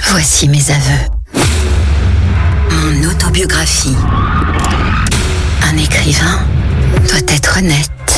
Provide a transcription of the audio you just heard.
Voici mes aveux. Mon autobiographie. Un écrivain doit être honnête.